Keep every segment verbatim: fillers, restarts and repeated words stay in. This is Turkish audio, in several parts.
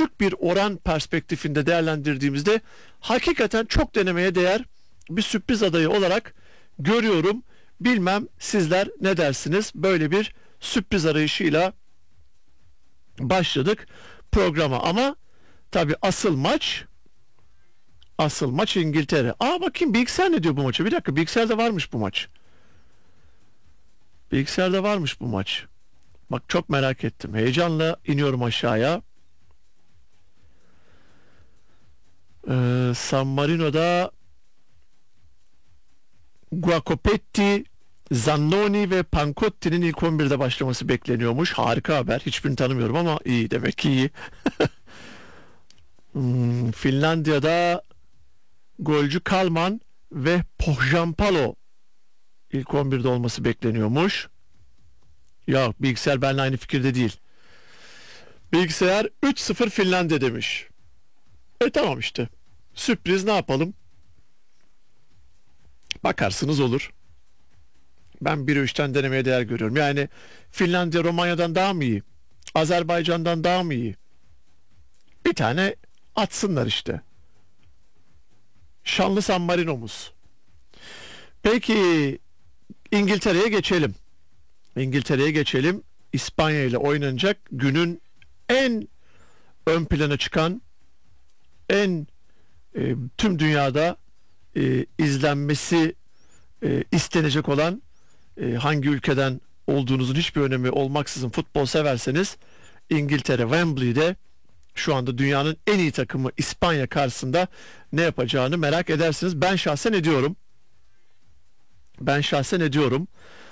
küçük bir oran perspektifinde değerlendirdiğimizde hakikaten çok denemeye değer bir sürpriz adayı olarak görüyorum. Bilmem sizler ne dersiniz? Böyle bir sürpriz arayışıyla başladık programa ama tabii asıl maç asıl maç İngiltere. Aa bakayım bilgisayar ne diyor bu maça? Bir dakika, bilgisayarda varmış bu maç. Bilgisayarda varmış bu maç. Bak çok merak ettim. Heyecanla iniyorum aşağıya. Ee, San Marino'da Guacopetti, Zannoni ve Pancotti'nin ilk on birde başlaması bekleniyormuş. Harika haber. Hiçbirini tanımıyorum ama iyi, demek ki iyi. hmm, Finlandiya'da golcü Kalman ve Pohjanpalo ilk on birde olması bekleniyormuş. Ya bilgisayar benimle aynı fikirde değil. Bilgisayar üç sıfır Finlandiya demiş. E tamam işte. Sürpriz, ne yapalım? Bakarsınız olur. Ben bir üçten denemeye değer görüyorum. Yani Finlandiya Romanya'dan daha mı iyi? Azerbaycan'dan daha mı iyi? Bir tane atsınlar işte. Şanlı San Marino'muz. Peki İngiltere'ye geçelim. İngiltere'ye geçelim. İspanya ile oynanacak günün en ön plana çıkan, en e, tüm dünyada e, izlenmesi e, istenecek olan, e, hangi ülkeden olduğunuzun hiçbir önemi olmaksızın futbol severseniz, İngiltere Wembley'de şu anda dünyanın en iyi takımı İspanya karşısında ne yapacağını merak edersiniz. Ben şahsen ediyorum. Ben şahsen ediyorum.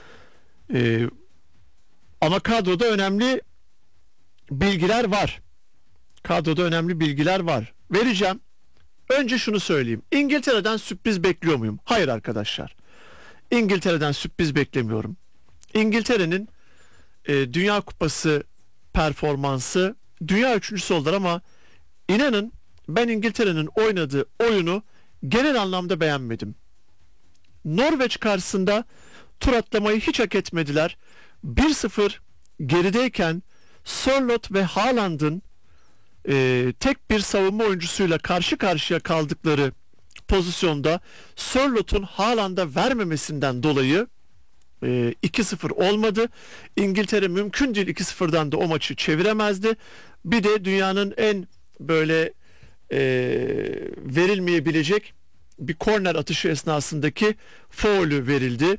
Ee, ama kadroda önemli bilgiler var. Kadroda önemli bilgiler var. Vereceğim. Önce şunu söyleyeyim. İngiltere'den sürpriz bekliyor muyum? Hayır arkadaşlar. İngiltere'den sürpriz beklemiyorum. İngiltere'nin e, Dünya Kupası performansı, dünya üçüncüsü oldular ama inanın ben İngiltere'nin oynadığı oyunu genel anlamda beğenmedim. Norveç karşısında tur atlamayı hiç hak etmediler. bir sıfır gerideyken Sörloth ve Haaland'ın e, tek bir savunma oyuncusuyla karşı karşıya kaldıkları pozisyonda Sörloth'un Haaland'a vermemesinden dolayı e, iki sıfır olmadı. İngiltere mümkün değil iki sıfırdan da o maçı çeviremezdi. Bir de dünyanın en böyle e, verilmeyebilecek bir korner atışı esnasındaki faulü verildi.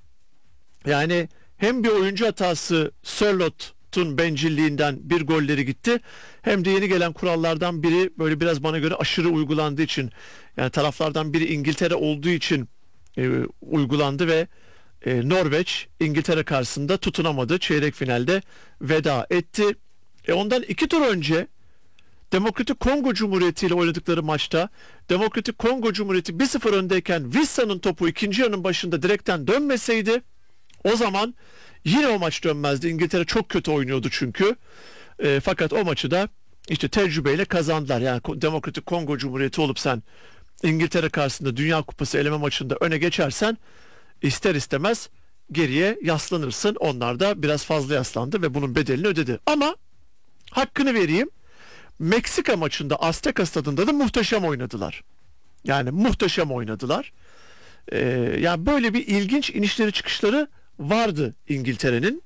Yani hem bir oyuncu hatası, Sörloth'un bencilliğinden bir golleri gitti, hem de yeni gelen kurallardan biri böyle biraz bana göre aşırı uygulandığı için, yani taraflardan biri İngiltere olduğu için e, uygulandı ve e, Norveç İngiltere karşısında tutunamadı. Çeyrek finalde veda etti. E, ondan iki tur önce Demokratik Kongo Cumhuriyeti ile oynadıkları maçta Demokratik Kongo Cumhuriyeti bir sıfır öndeyken Wissa'nın topu ikinci yarının başında direkten dönmeseydi, o zaman yine o maç dönmezdi. İngiltere çok kötü oynuyordu çünkü. E, fakat o maçı da işte tecrübeyle kazandılar. Yani Demokratik Kongo Cumhuriyeti olup sen İngiltere karşısında Dünya Kupası eleme maçında öne geçersen ister istemez geriye yaslanırsın. Onlar da biraz fazla yaslandı ve bunun bedelini ödedi. Ama hakkını vereyim, Meksika maçında Azteca stadında da muhteşem oynadılar. Yani muhteşem oynadılar. Ee, yani böyle bir ilginç inişleri çıkışları vardı İngiltere'nin.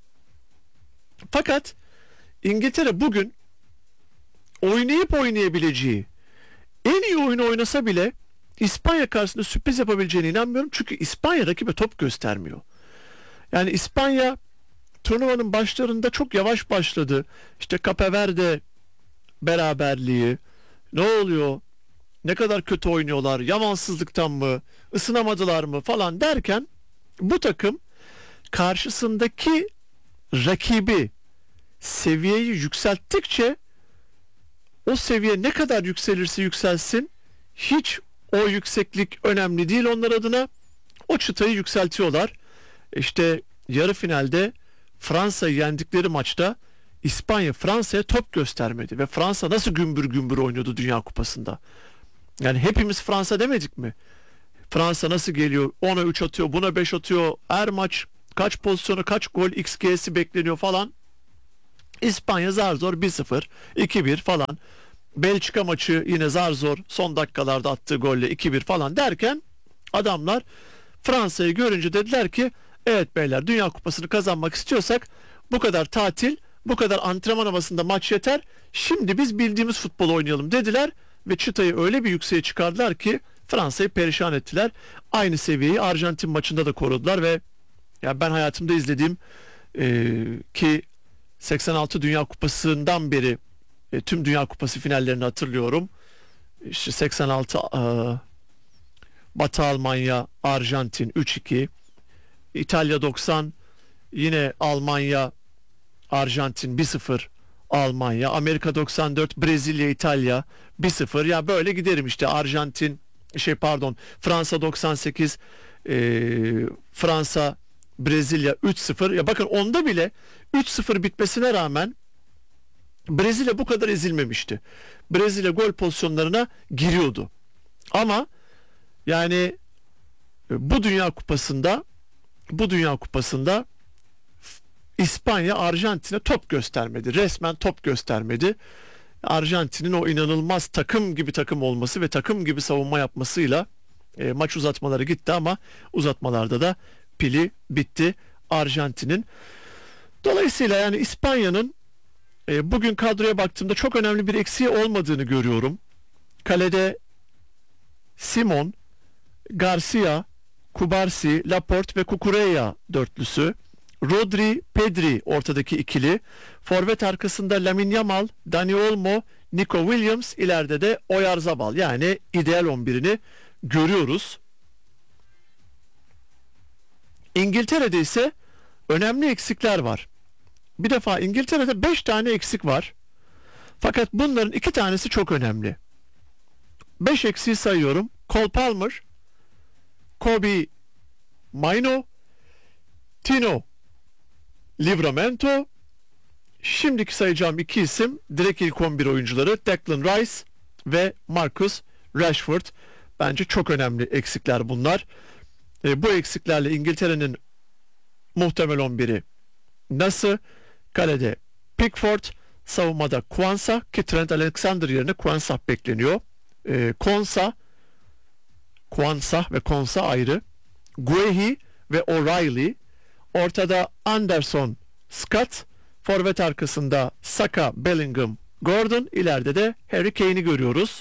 Fakat İngiltere bugün oynayıp oynayabileceği en iyi oyunu oynasa bile İspanya karşısında sürpriz yapabileceğine inanmıyorum. Çünkü İspanya rakibe top göstermiyor. Yani İspanya turnuvanın başlarında çok yavaş başladı. İşte Cape Verde beraberliği, ne oluyor, ne kadar kötü oynuyorlar, yamansızlıktan mı, ısınamadılar mı falan derken bu takım karşısındaki rakibi seviyeyi yükselttikçe, o seviye ne kadar yükselirse yükselsin hiç o yükseklik önemli değil onlar adına, o çıtayı yükseltiyorlar. İşte yarı finalde Fransa'yı yendikleri maçta İspanya Fransa'ya top göstermedi ve Fransa nasıl gümbür gümbür oynuyordu Dünya Kupası'nda. Yani hepimiz Fransa demedik mi? Fransa nasıl geliyor? ona üç atıyor, buna beş atıyor. Her maç kaç pozisyonu, kaç gol X G'si bekleniyor falan. İspanya zar zor bir sıfır, iki bir falan. Belçika maçı yine zar zor son dakikalarda attığı golle iki bir falan derken adamlar Fransa'yı görünce dediler ki evet beyler, Dünya Kupası'nı kazanmak istiyorsak bu kadar tatil, bu kadar antrenman havasında maç yeter. Şimdi biz bildiğimiz futbol oynayalım dediler ve çıtayı öyle bir yükseğe çıkardılar ki Fransa'yı perişan ettiler. Aynı seviyeyi Arjantin maçında da korudular ve ya ben hayatımda izlediğim e, ki seksen altı Dünya Kupası'ndan beri e, tüm Dünya Kupası finallerini hatırlıyorum. İşte seksen altı e, Batı Almanya, Arjantin üç iki, İtalya doksan yine Almanya, Arjantin bir sıfır, Almanya, Amerika doksan dört, Brezilya, İtalya bir sıfır. Ya böyle giderim işte. Arjantin şey pardon Fransa doksan sekiz, e, Fransa, Brezilya üç sıfır. Ya bakın onda bile üç sıfır bitmesine rağmen Brezilya bu kadar ezilmemişti. Brezilya gol pozisyonlarına giriyordu. Ama yani bu Dünya Kupası'nda bu Dünya Kupası'nda İspanya Arjantin'e top göstermedi. Resmen top göstermedi. Arjantin'in o inanılmaz takım gibi takım olması ve takım gibi savunma yapmasıyla e, maç uzatmaları gitti ama uzatmalarda da pili bitti Arjantin'in. Dolayısıyla yani İspanya'nın e, bugün kadroya baktığımda çok önemli bir eksiği olmadığını görüyorum. Kalede Simon, Garcia, Kubarsi, Laporte ve Cucurella dörtlüsü. Rodri, Pedri ortadaki ikili. Forvet arkasında Lamine Yamal, Dani Olmo, Nico Williams, ileride de Oyarzabal. Yani ideal on birini görüyoruz. İngiltere'de ise önemli eksikler var. Bir defa İngiltere'de beş tane eksik var. Fakat bunların iki tanesi çok önemli. beş eksiği sayıyorum. Cole Palmer, Kobe Maino, Tino Livramento. Şimdiki sayacağım iki isim direkt ilk on bir oyuncuları Declan Rice ve Marcus Rashford. Bence çok önemli eksikler bunlar. E, bu eksiklerle İngiltere'nin muhtemel on biri nasıl? Kalede Pickford, savunmada Quansah ki Trent Alexander yerine Quansah bekleniyor. E, Konsa, Quansah ve Konsa ayrı. Guehi ve O'Reilly. Ortada Anderson, Scott. Forvet arkasında Saka, Bellingham, Gordon. İleride de Harry Kane'i görüyoruz.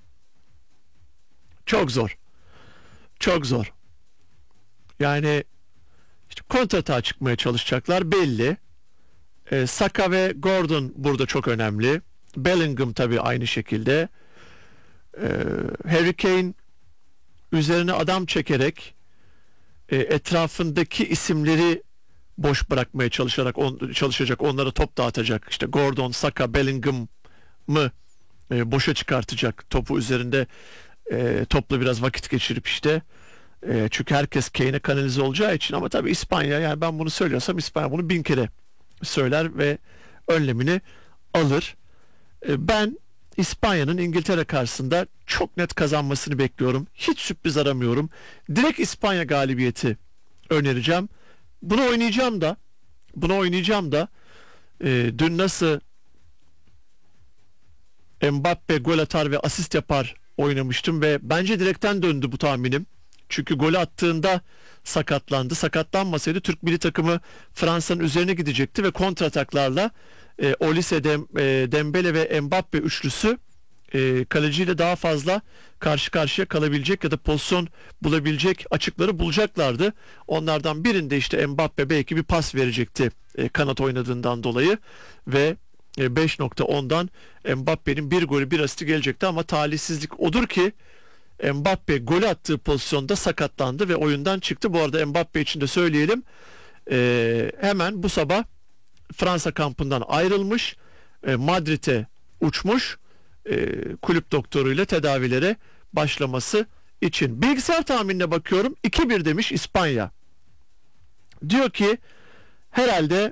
Çok zor. Çok zor. Yani işte kontratağa çıkmaya çalışacaklar belli. E, Saka ve Gordon burada çok önemli. Bellingham tabii aynı şekilde. E, Harry Kane üzerine adam çekerek e, etrafındaki isimleri boş bırakmaya çalışarak on, çalışacak, onlara top dağıtacak. İşte Gordon, Saka, Bellingham'ı e, boşa çıkartacak. Topu üzerinde e, topla biraz vakit geçirip işte e, çünkü herkes Kane'e kanalize olacağı için. Ama tabii İspanya, yani ben bunu söylüyorsam İspanya bunu bin kere söyler ve önlemini alır. E, ben İspanya'nın İngiltere karşısında çok net kazanmasını bekliyorum. Hiç sürpriz aramıyorum. Direkt İspanya galibiyeti önereceğim. Bunu oynayacağım da bunu oynayacağım da e, dün nasıl Mbappe gol atar ve asist yapar oynamıştım ve bence direkten döndü bu tahminim. Çünkü golü attığında sakatlandı. Sakatlanmasaydı Türk milli takımı Fransa'nın üzerine gidecekti ve kontrataklarla e, Olise, Dem, e, Dembele ve Mbappe üçlüsü e, kaleciyle daha fazla karşı karşıya kalabilecek ya da pozisyon bulabilecek açıkları bulacaklardı. Onlardan birinde işte Mbappe belki bir pas verecekti e, kanat oynadığından dolayı ve e, beş nokta ondan Mbappe'nin bir golü bir asisti gelecekti ama talihsizlik odur ki Mbappe gol attığı pozisyonda sakatlandı ve oyundan çıktı. Bu arada Mbappe için de söyleyelim. E, hemen bu sabah Fransa kampından ayrılmış. E, Madrid'e uçmuş. E, kulüp doktoruyla tedavilere başlaması için. Bilgisayar tahminine bakıyorum. iki bir demiş İspanya. Diyor ki herhalde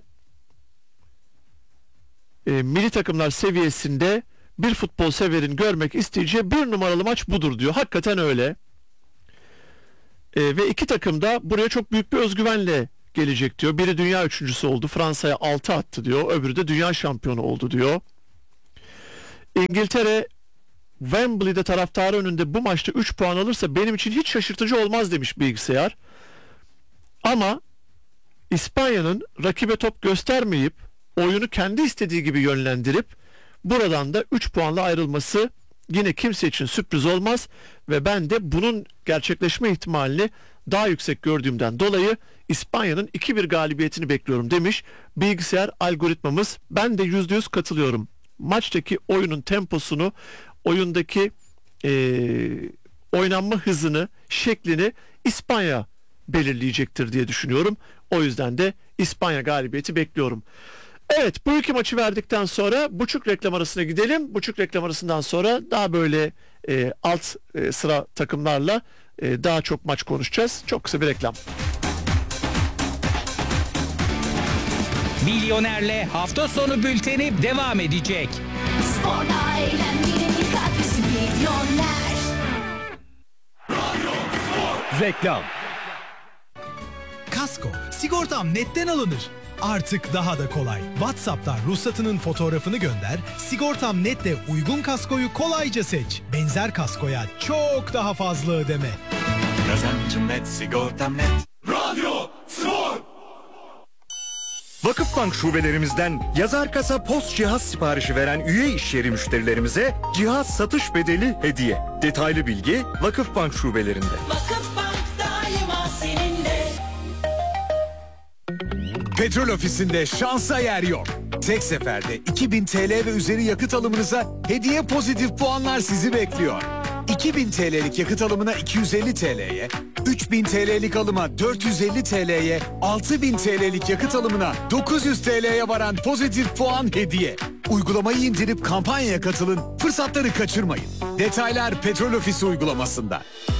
e, milli takımlar seviyesinde bir futbol severin görmek isteyeceği bir numaralı maç budur diyor. Hakikaten öyle. E, ve iki takım da buraya çok büyük bir özgüvenle gelecek diyor. Biri dünya üçüncüsü oldu. Fransa'ya altı attı diyor. Öbürü de dünya şampiyonu oldu diyor. İngiltere Wembley'de taraftarı önünde bu maçta üç puan alırsa benim için hiç şaşırtıcı olmaz demiş bilgisayar. Ama İspanya'nın rakibe top göstermeyip oyunu kendi istediği gibi yönlendirip buradan da üç puanla ayrılması yine kimse için sürpriz olmaz ve ben de bunun gerçekleşme ihtimalini daha yüksek gördüğümden dolayı İspanya'nın iki bir galibiyetini bekliyorum demiş bilgisayar algoritmamız. Ben de yüzde yüz katılıyorum. Maçtaki oyunun temposunu, oyundaki e, oynanma hızını, şeklini İspanya belirleyecektir diye düşünüyorum. O yüzden de İspanya galibiyeti bekliyorum. Evet, bu iki maçı verdikten sonra buçuk reklam arasına gidelim. Buçuk reklam arasından sonra daha böyle e, alt e, sıra takımlarla e, daha çok maç konuşacağız. Çok kısa bir reklam. Milyoner'le hafta sonu bülteni devam edecek. Sporda eğlenmenin katkısı Milyoner. Reklam. Kasko, sigortam netten alınır. Artık daha da kolay. WhatsApp'tan ruhsatının fotoğrafını gönder, Sigortam Net'te uygun kaskoyu kolayca seç. Benzer kaskoya çok daha fazla ödeme. Kazancım net, sigortam net. Radyo Spor. Vakıfbank şubelerimizden yazar kasa post cihaz siparişi veren üye işyeri müşterilerimize cihaz satış bedeli hediye. Detaylı bilgi Vakıfbank şubelerinde. Vakıfbank daima seninle. Petrol Ofisi'nde şansa yer yok. Tek seferde iki bin T L ve üzeri yakıt alımınıza hediye pozitif puanlar sizi bekliyor. iki bin T L'lik yakıt alımına iki yüz elli T L'ye, üç bin T L'lik alıma dört yüz elli T L'ye, altı bin T L'lik yakıt alımına dokuz yüz T L'ye varan pozitif puan hediye. Uygulamayı indirip kampanyaya katılın, fırsatları kaçırmayın. Detaylar Petrol Ofisi uygulamasında.